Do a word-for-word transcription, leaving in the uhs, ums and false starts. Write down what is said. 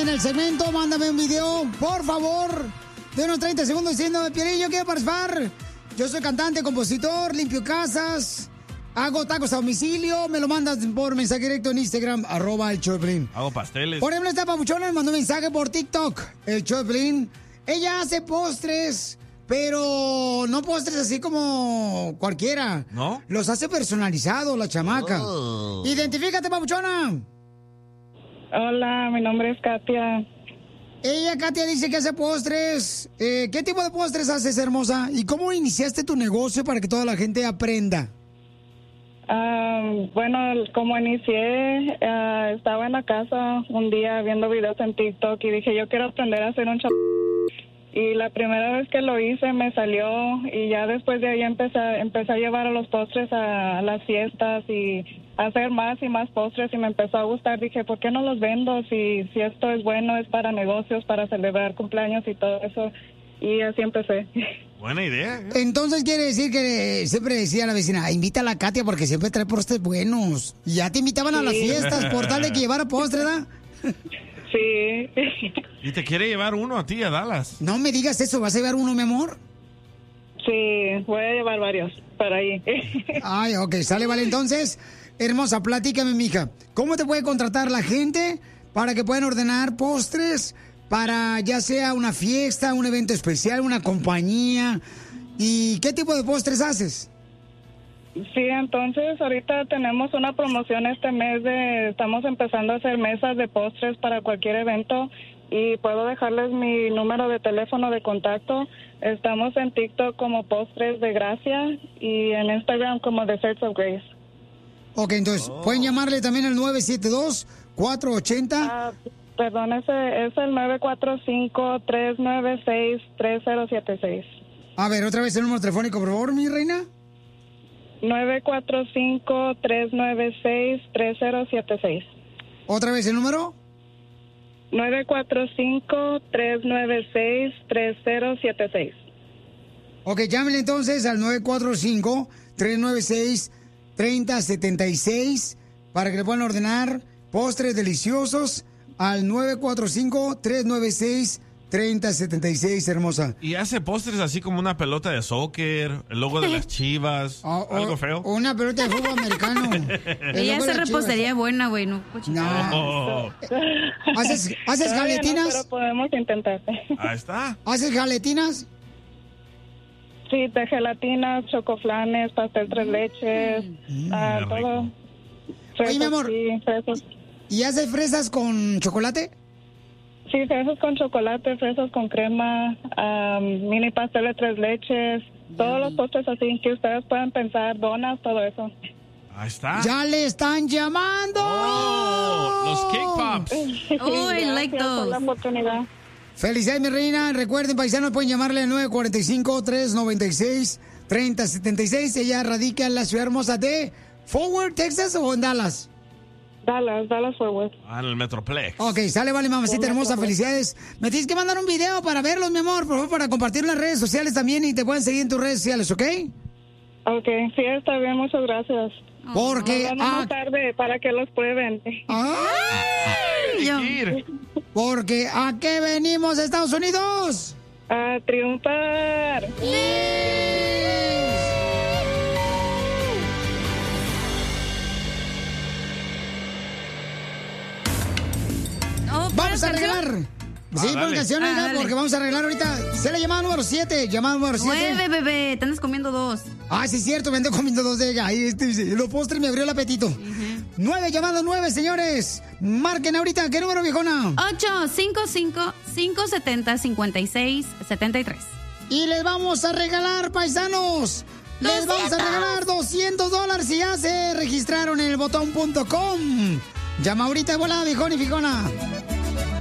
en el segmento, mándame un video, por favor, de unos treinta segundos diciéndome, Piolín, yo quiero participar. Yo soy cantante, compositor, limpio casas, hago tacos a domicilio, me lo mandas por mensaje directo en Instagram, arroba el Choplin. Hago pasteles. Por ejemplo, esta papuchona me mandó un mensaje por TikTok, el Choplin. Ella hace postres, pero no postres así como cualquiera. ¿No? Los hace personalizados, la chamaca. Oh. Identifícate, papuchona. Hola, mi nombre es Katia. Ella, Katia, dice que hace postres. Eh, ¿Qué tipo de postres haces, hermosa? ¿Y cómo iniciaste tu negocio para que toda la gente aprenda? Um, bueno, como inicié, uh, estaba en la casa un día viendo videos en TikTok y dije, yo quiero aprender a hacer un chap... Y la primera vez que lo hice me salió y ya después de ahí empecé, empecé a llevar a los postres a, a las fiestas y hacer más y más postres y me empezó a gustar. Dije, ¿por qué no los vendo? Si, si esto es bueno, es para negocios, para celebrar cumpleaños y todo eso. Y así empecé. Buena idea. ¿eh? Entonces quiere decir que siempre decía la vecina, invita a la Katia porque siempre trae postres buenos. Y ya te invitaban a las Sí. fiestas por tal de que llevara postres, ¿verdad? Sí. Y te quiere llevar uno a ti, a Dallas. No me digas eso, ¿vas a llevar uno, mi amor? Sí, voy a llevar varios para ahí. Ay, ok, sale, vale. Entonces, hermosa, platícame, mija. ¿Cómo te puede contratar la gente para que puedan ordenar postres para ya sea una fiesta, un evento especial, una compañía? ¿Y qué tipo de postres haces? Sí, entonces ahorita tenemos una promoción este mes de, estamos empezando a hacer mesas de postres para cualquier evento y puedo dejarles mi número de teléfono de contacto. Estamos en TikTok como Postres de Gracia y en Instagram como Desserts of Grace. Ok, entonces, oh. pueden llamarle también al nueve siete dos, cuatro ocho cero. Ah, perdón, ese es el nueve cuatro cinco, tres nueve seis, tres cero siete seis. A ver, otra vez el número telefónico, por favor, mi reina. nueve cuatro cinco, tres nueve seis, tres cero siete seis. ¿Otra vez el número? nueve cuatro cinco, tres nueve seis, tres cero siete seis. Ok, llámenle entonces al nueve cuatro cinco, tres nueve seis, tres cero siete seis para que le puedan ordenar postres deliciosos al nueve cuatro cinco, tres nueve seis, tres cero siete seis, hermosa. Y hace postres así como una pelota de soccer, el logo de las Chivas, oh, oh, algo feo. Una pelota de fútbol americano. Ella hace repostería buena, güey, no. No. Oh. ¿Haces, haces jaletinas? No, pero podemos intentar. Ahí está. ¿Haces jaletinas? Sí, de gelatinas, chocoflanes, pastel tres leches, Mm, ah, todo. Fresas, Oye, mi amor. Sí, fresas. ¿Y haces fresas con chocolate? Sí, fresas con chocolate, fresas con crema, um, mini pastel de tres leches, todos los postres así que ustedes puedan pensar, donas, todo eso. Ahí está. ¡Ya le están llamando! Oh, los cake pops. Oh, I like Gracias por those. la oportunidad. Felicidades, mi reina. Recuerden, paisanos, pueden llamarle al nueve cuatro cinco, tres nueve seis, tres cero siete seis. Ella radica en la ciudad hermosa de Fort Worth, Texas, o en Dallas. Dallas, Dallas Forward. Ah, en el Metroplex. Ok, sale, vale, mamacita hermosa, felicidades. Me tienes que mandar un video para verlos, mi amor, por favor, para compartirlo en las redes sociales también y te pueden seguir en tus redes sociales, ¿ok? Ok, sí, está bien, muchas gracias. Porque... Nos vemos más tarde para que los prueben. ¡Ay! Yo. Porque ¿a qué venimos, Estados Unidos? A triunfar. Oh, Vamos a canción? regalar. Sí, Ah, por canción, Ah, oiga, dale. porque vamos a arreglar ahorita. Se la llamada número siete, llamada número siete. Nueve, bebé, te andas comiendo dos. Ah, sí, es cierto, me ando comiendo dos de ella. Ahí este, dice, los postres me abrió el apetito. Nueve, llamada nueve, señores. Marquen ahorita, ¿qué número, viejona? Ocho, cinco, cinco, cinco, setenta, cincuenta y seis, setenta y tres. Y les vamos a regalar, paisanos. Les vamos a regalar doscientos dólares si ya se registraron en el botón punto com. Llama ahorita de volada, viejón y fijona.